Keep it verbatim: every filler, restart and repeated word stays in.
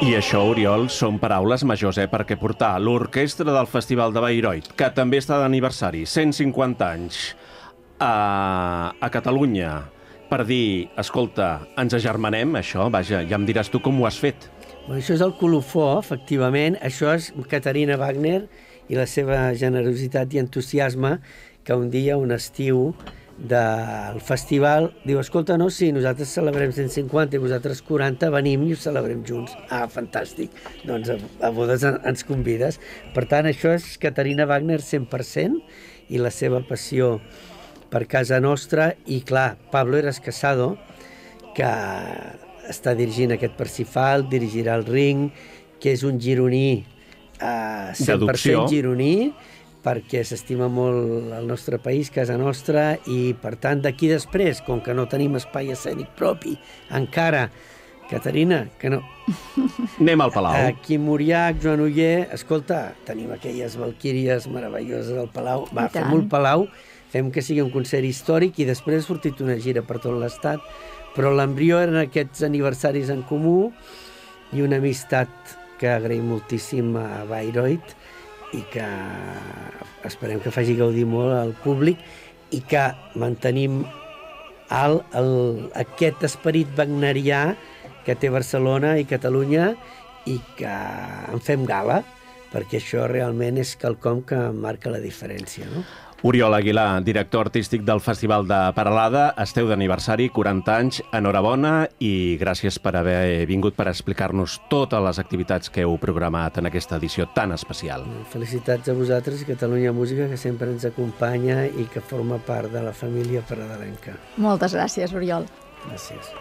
I això, Oriol, són paraules majors, eh? Perquè portar l'orquestra del Festival de Bayreuth, que també està d'aniversari, cent cinquanta anys, a, a Catalunya, per dir, escolta, ens agermanem, això, vaja, ja em diràs tu com ho has fet. Bueno, això és el colofó, efectivament. Això és Caterina Wagner i la seva generositat i entusiasme, que un dia, un estiu del festival, diu, escolta, no, sí, nosaltres celebrem cent cinquanta i vosaltres quaranta, venim i ho celebrem junts. Ah, fantàstic. Doncs a, a bodes ens convides. Per tant, això és Caterina Wagner cent per cent i la seva passió per casa nostra. I, clar, Pablo Eras Casado, que està dirigint aquest Parsifal, dirigirà el Ring, que és un gironí, eh, cent per cent gironí, perquè s'estima molt el nostre país, casa nostra, i per tant d'aquí després, com que no tenim espai escènic propi, encara, Caterina, que no... Anem al Palau. Aquí Muriac, Joan Oller, escolta, tenim aquelles valquíries meravelloses al Palau, va, fem un Palau, fem que sigui un concert històric i després ha sortit una gira per tot l'estat, però l'embrió eren aquests aniversaris en comú i una amistat que agraïm moltíssim a Bayreuth i que esperem que faci gaudir molt al públic i que mantenim alt el, aquest esperit wagnerià que té Barcelona i Catalunya i que en fem gala, perquè això realment és quelcom que marca la diferència, no? Oriol Aguilar, director artístic del Festival de Peralada, esteu d'aniversari, quaranta anys, enhorabona i gràcies per haver vingut per explicar-nos totes les activitats que heu programat en aquesta edició tan especial. Felicitats a vosaltres i Catalunya Música, que sempre ens acompanya i que forma part de la família paradalenca. Moltes gràcies, Oriol. Gràcies.